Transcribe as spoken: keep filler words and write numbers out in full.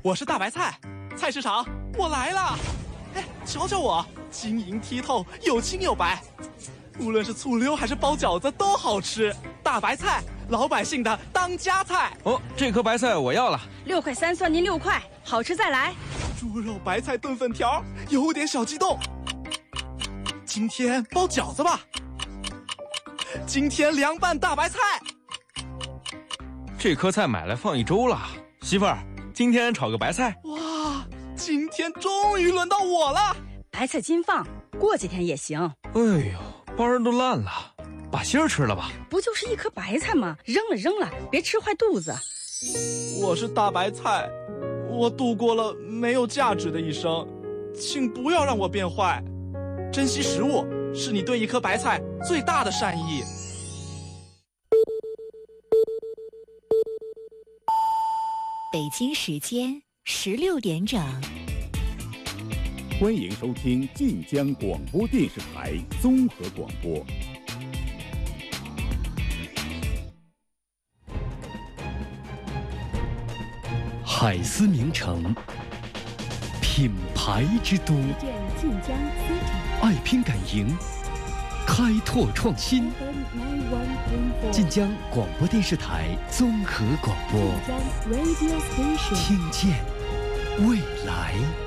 我是大白菜，菜市场我来了。哎，瞧瞧我，晶莹剔透，有青有白，无论是醋溜还是包饺子都好吃。大白菜，老百姓的当家菜。 哦，这颗白菜我要了， 六块三算您六块，好吃再来。 猪肉白菜炖粉条，有点小激动。今天包饺子吧。今天凉拌大白菜。 这颗菜买来放一周了，媳妇儿，今天炒个白菜。 哇，今天终于轮到我了。 白菜金放，过几天也行。 哎呦，帮人都烂了，把芯儿吃了吧。 不就是一颗白菜吗？扔了扔了，别吃坏肚子。 我是大白菜，我度过了没有价值的一生，请不要让我变坏。珍惜食物是你对一颗白菜最大的善意。 北京时间十六点整， 欢迎收听晋江广播电视台综合广播。 海思名城，品牌之都， 晋江 City， 爱拼敢赢，开拓创新。晋江广播电视台综合广播， 晋江 Radio Station， 听见未来。